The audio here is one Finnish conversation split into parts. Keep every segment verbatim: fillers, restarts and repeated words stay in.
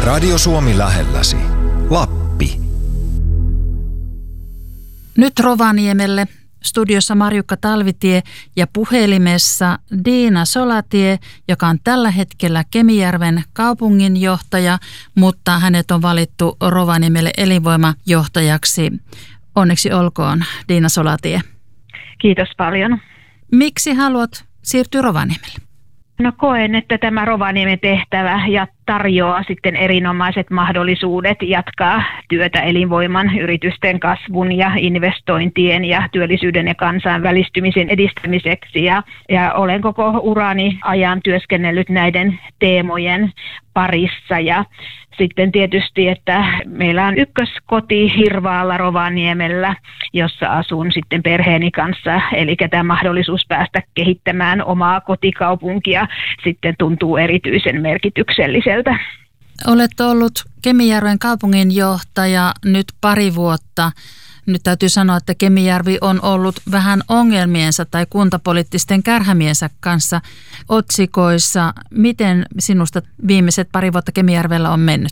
Radio Suomi lähelläsi. Lappi. Nyt Rovaniemelle. Studiossa Marjukka Talvitie ja puhelimessa Diina Solatie, joka on tällä hetkellä Kemijärven kaupunginjohtaja, mutta hänet on valittu Rovaniemelle elinvoimajohtajaksi. Onneksi olkoon, Diina Solatie. Kiitos paljon. Miksi haluat siirtyä Rovaniemelle? No koen, että tämä Rovaniemen tehtävä ja tarjoaa sitten erinomaiset mahdollisuudet jatkaa työtä elinvoiman, yritysten kasvun ja investointien ja työllisyyden ja kansainvälistymisen edistämiseksi. Ja, ja olen koko urani ajan työskennellyt näiden teemojen parissa ja sitten tietysti, että meillä on ykköskoti Hirvaalla Rovaniemellä, jossa asun sitten perheeni kanssa. Eli tämä mahdollisuus päästä kehittämään omaa kotikaupunkia sitten tuntuu erityisen merkitykselliseltä. Olet ollut Kemijärven kaupunginjohtaja nyt pari vuotta. Nyt täytyy sanoa, että Kemijärvi on ollut vähän ongelmiensa tai kuntapoliittisten kärhämiensä kanssa otsikoissa. Miten sinusta viimeiset pari vuotta Kemijärvellä on mennyt?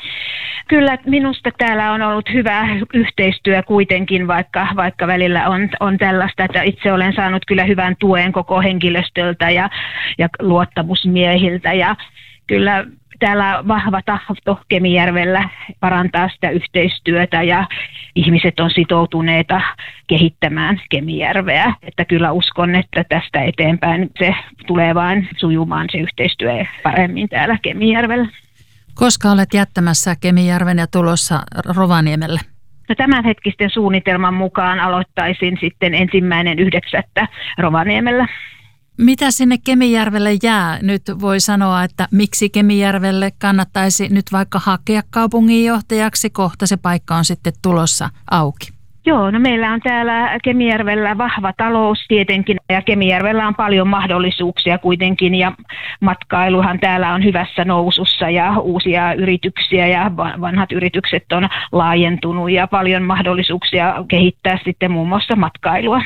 Kyllä minusta täällä on ollut hyvä yhteistyö kuitenkin, vaikka, vaikka välillä on, on tällaista, että itse olen saanut kyllä hyvän tuen koko henkilöstöltä ja, ja luottamusmiehiltä ja kyllä täällä on vahva tahto Kemijärvellä parantaa sitä yhteistyötä ja ihmiset on sitoutuneita kehittämään Kemijärveä. Että kyllä uskon, että tästä eteenpäin se tulee vain sujumaan se yhteistyö paremmin täällä Kemijärvellä. Koska olet jättämässä Kemijärven ja tulossa Rovaniemelle? No tämänhetkisten suunnitelman mukaan aloittaisin sitten ensimmäinen yhdeksättä Rovaniemellä. Mitä sinne Kemijärvelle jää? Nyt voi sanoa, että miksi Kemijärvelle kannattaisi nyt vaikka hakea kaupunginjohtajaksi, kohta se paikka on sitten tulossa auki. Joo, no meillä on täällä Kemijärvellä vahva talous tietenkin ja Kemijärvellä on paljon mahdollisuuksia kuitenkin ja matkailuhan täällä on hyvässä nousussa ja uusia yrityksiä ja vanhat yritykset on laajentunut ja paljon mahdollisuuksia kehittää sitten muun muassa matkailua.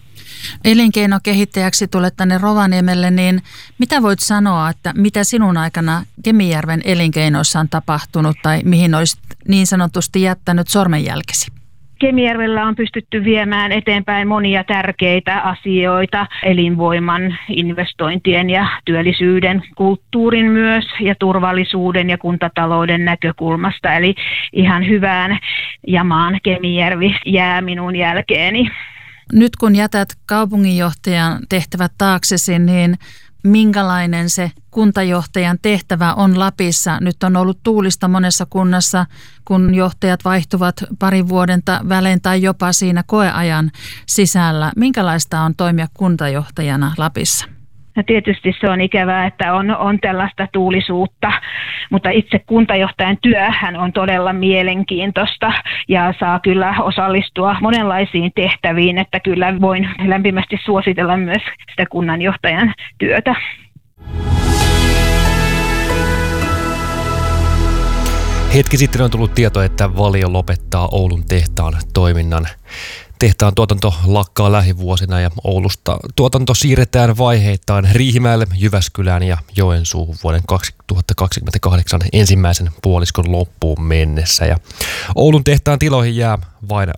Elinkeinokehittäjäksi tulet tänne Rovaniemelle, niin mitä voit sanoa, että mitä sinun aikana Kemijärven elinkeinoissa on tapahtunut tai mihin olisit niin sanotusti jättänyt sormenjälkesi? Kemijärvellä on pystytty viemään eteenpäin monia tärkeitä asioita elinvoiman, investointien ja työllisyyden, kulttuurin myös ja turvallisuuden ja kuntatalouden näkökulmasta. Eli ihan hyvään jamaan Kemijärvi jää minun jälkeeni. Nyt kun jätät kaupunginjohtajan tehtävät taaksesi, niin minkälainen se kuntajohtajan tehtävä on Lapissa? Nyt on ollut tuulista monessa kunnassa, kun johtajat vaihtuvat parin vuoden välein tai jopa siinä koeajan sisällä. Minkälaista on toimia kuntajohtajana Lapissa? No tietysti se on ikävää, että on, on tällaista tuulisuutta, mutta itse kuntajohtajan työhän on todella mielenkiintoista ja saa kyllä osallistua monenlaisiin tehtäviin, että kyllä voin lämpimästi suositella myös sitä kunnanjohtajan työtä. Hetki sitten on tullut tieto, että Valio lopettaa Oulun tehtaan toiminnan. Tehtaan tuotanto lakkaa lähivuosina ja Oulusta tuotanto siirretään vaiheittain Riihimäelle, Jyväskylään ja Joensuuhun vuoden kaksituhattakaksikymmentäkahdeksan ensimmäisen puoliskon loppuun mennessä. Ja Oulun tehtaan tiloihin jää vain